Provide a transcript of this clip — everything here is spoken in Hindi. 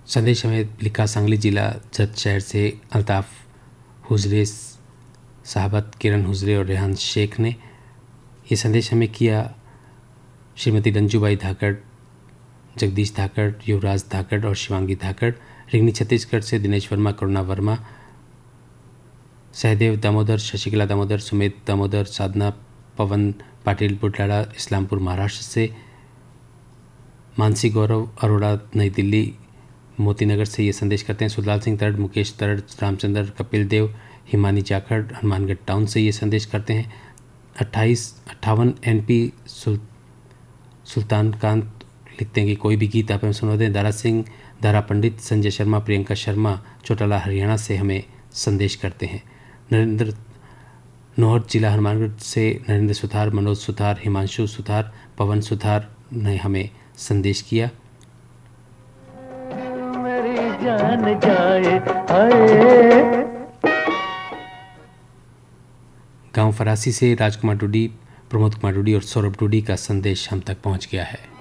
संदेश हमें लिखा सांगली जिला जत शहर से अल्ताफ़ हुजरे साहबत, किरण हुजरे और रेहान शेख ने। ये संदेश हमें किया श्रीमती रंजूबाई धाकड़, जगदीश धाकड़, युवराज धाकड़ और शिवांगी धाकड़। रिंगनी छत्तीसगढ़ से दिनेश वर्मा, करुणा वर्मा, सहदेव दामोदर, शशिकला दामोदर, सुमित दामोदर, साधना पवन पाटिल बुढलाड़ा इस्लामपुर महाराष्ट्र से। मानसी गौरव अरोड़ा नई दिल्ली मोतीनगर से ये संदेश करते हैं। सुरलाल सिंह तरड़, मुकेश तरड़, रामचंद्र कपिल देव, हिमानी जाखड़ हनुमानगढ़ टाउन से ये संदेश करते हैं। 58 NP सुल्तानकांत लिखते हैं कि कोई भी गीत आप हमें सुना दें। दारा सिंह, दारा पंडित, संजय शर्मा, प्रियंका शर्मा चौटाला हरियाणा से हमें संदेश करते हैं। नरेंद्र नौहर जिला हनुमानगढ़ से नरेंद्र सुथार, मनोज सुथार, हिमांशु सुथार, पवन सुथार ने हमें संदेश किया। मेरी जान जाए गांव फरासी से राजकुमार डूडी, प्रमोद कुमार डूडी और सौरभ डूडी का संदेश हम तक पहुंच गया है।